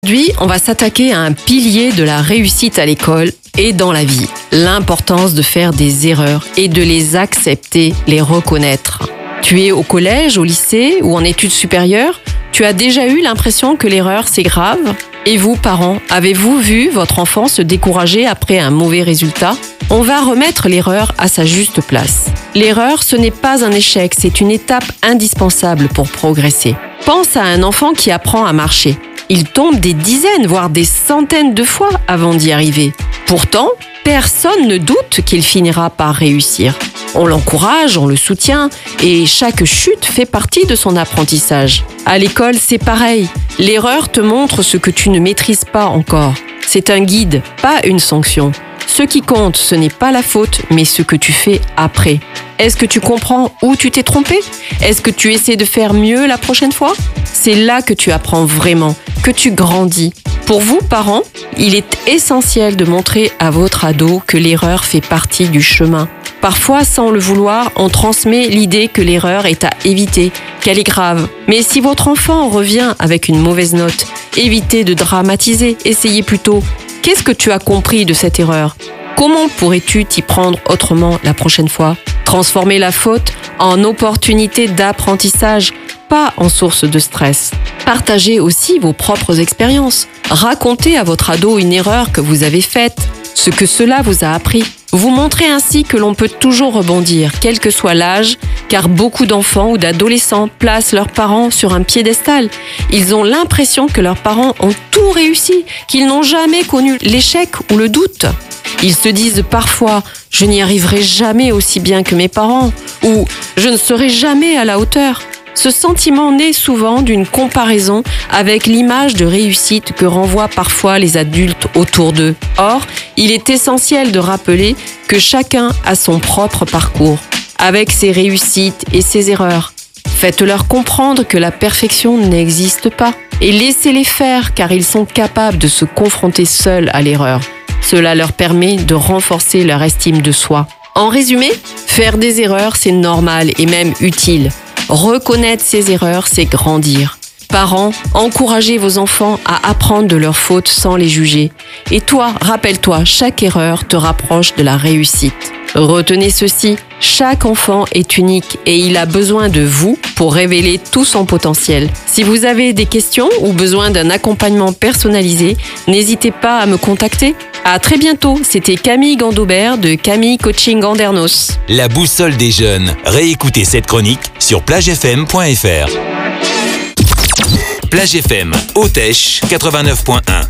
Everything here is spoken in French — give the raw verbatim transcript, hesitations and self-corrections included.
Aujourd'hui, on va s'attaquer à un pilier de la réussite à l'école et dans la vie. L'importance de faire des erreurs et de les accepter, les reconnaître. Tu es au collège, au lycée ou en études supérieures, tu as déjà eu l'impression que l'erreur c'est grave? Et vous, parents, avez-vous vu votre enfant se décourager après un mauvais résultat? On va remettre l'erreur à sa juste place. L'erreur, ce n'est pas un échec, c'est une étape indispensable pour progresser. Pense à un enfant qui apprend à marcher. Il tombe des dizaines, voire des centaines de fois avant d'y arriver. Pourtant, personne ne doute qu'il finira par réussir. On l'encourage, on le soutient et chaque chute fait partie de son apprentissage. À l'école, c'est pareil. L'erreur te montre ce que tu ne maîtrises pas encore. C'est un guide, pas une sanction. Ce qui compte, ce n'est pas la faute, mais ce que tu fais après. Est-ce que tu comprends où tu t'es trompé? Est-ce que tu essaies de faire mieux la prochaine fois? C'est là que tu apprends vraiment, que tu grandis. Pour vous, parents, il est essentiel de montrer à votre ado que l'erreur fait partie du chemin. Parfois, sans le vouloir, on transmet l'idée que l'erreur est à éviter, qu'elle est grave. Mais si votre enfant revient avec une mauvaise note, évitez de dramatiser, essayez plutôt. Qu'est-ce que tu as compris de cette erreur? Comment pourrais-tu t'y prendre autrement la prochaine fois? Transformez la faute en opportunité d'apprentissage, pas en source de stress. Partagez aussi vos propres expériences. Racontez à votre ado une erreur que vous avez faite, ce que cela vous a appris. Vous montrez ainsi que l'on peut toujours rebondir, quel que soit l'âge, car beaucoup d'enfants ou d'adolescents placent leurs parents sur un piédestal. Ils ont l'impression que leurs parents ont tout réussi, qu'ils n'ont jamais connu l'échec ou le doute. Ils se disent parfois « je n'y arriverai jamais aussi bien que mes parents » ou « je ne serai jamais à la hauteur ». Ce sentiment naît souvent d'une comparaison avec l'image de réussite que renvoient parfois les adultes autour d'eux. Or, il est essentiel de rappeler que chacun a son propre parcours, avec ses réussites et ses erreurs. Faites-leur comprendre que la perfection n'existe pas et laissez-les faire car ils sont capables de se confronter seuls à l'erreur. Cela leur permet de renforcer leur estime de soi. En résumé, faire des erreurs, c'est normal et même utile. Reconnaître ses erreurs, c'est grandir. Parents, encouragez vos enfants à apprendre de leurs fautes sans les juger. Et toi, rappelle-toi, chaque erreur te rapproche de la réussite. Retenez ceci, chaque enfant est unique et il a besoin de vous pour révéler tout son potentiel. Si vous avez des questions ou besoin d'un accompagnement personnalisé, n'hésitez pas à me contacter. À très bientôt, c'était Camille Gandaubert de Camille Coaching Andernos. La boussole des jeunes. Réécoutez cette chronique sur plage f m point f r. Plage F M, Hautèche quatre-vingt-neuf point un.